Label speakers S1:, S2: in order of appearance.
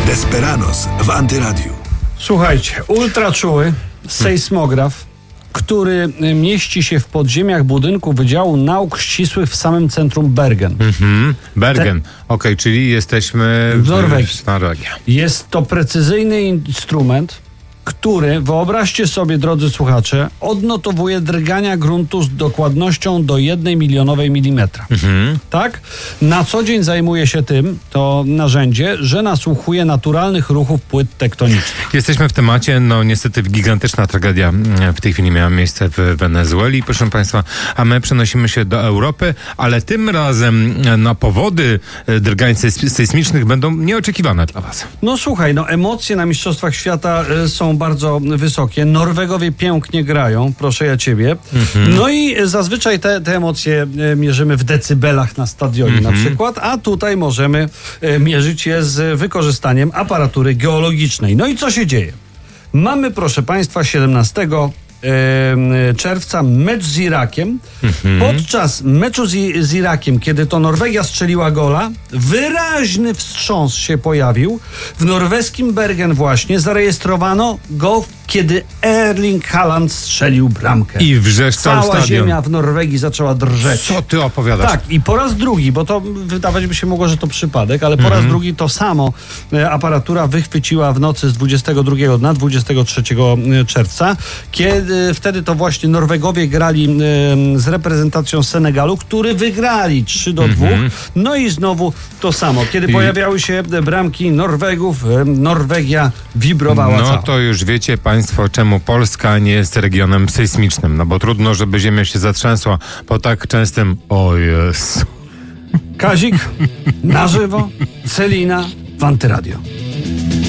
S1: Desperados w Antyradiu.
S2: Słuchajcie, ultraczuły sejsmograf, który mieści się w podziemiach budynku Wydziału Nauk Ścisłych w samym centrum Bergen.
S3: Bergen. Okej, czyli jesteśmy
S2: W Norwegii.
S3: Norwegii.
S2: Jest to precyzyjny instrument, który, wyobraźcie sobie, drodzy słuchacze, odnotowuje drgania gruntu z dokładnością do 1 milionowej milimetra. Tak? Na co dzień zajmuje się tym, to narzędzie, że nasłuchuje naturalnych ruchów płyt tektonicznych.
S3: Jesteśmy w temacie, niestety gigantyczna tragedia w tej chwili miała miejsce w Wenezueli, proszę Państwa, a my przenosimy się do Europy, ale tym razem powody drgań sejsmicznych będą nieoczekiwane dla Was.
S2: No słuchaj, emocje na Mistrzostwach Świata są bardzo wysokie. Norwegowie pięknie grają, proszę ja ciebie. No i zazwyczaj te emocje mierzymy w decybelach na stadionie na przykład, a tutaj możemy mierzyć je z wykorzystaniem aparatury geologicznej. No i co się dzieje? Mamy, proszę Państwa, 17 czerwca mecz z Irakiem. Podczas meczu z Irakiem, kiedy to Norwegia strzeliła gola, wyraźny wstrząs się pojawił. W norweskim Bergen właśnie zarejestrowano go, kiedy Erling Haaland strzelił bramkę.
S3: I wrzeszczał
S2: Cała
S3: stadion.
S2: ziemia w Norwegii zaczęła drżeć.
S3: Co ty opowiadasz?
S2: Tak, i po raz drugi, bo to wydawać by się mogło, że to przypadek, ale po raz drugi to samo aparatura wychwyciła w nocy z 22 na 23 czerwca, kiedy wtedy to właśnie Norwegowie grali z reprezentacją Senegalu, który wygrali 3-2. No i znowu to samo. Kiedy pojawiały się bramki Norwegów, Norwegia wibrowała cała.
S3: To już wiecie Państwo, czemu Polska nie jest regionem sejsmicznym. Bo trudno, żeby ziemia się zatrzęsła po tak częstym o Jezu.
S2: Kazik, na żywo, Celina w Antyradio.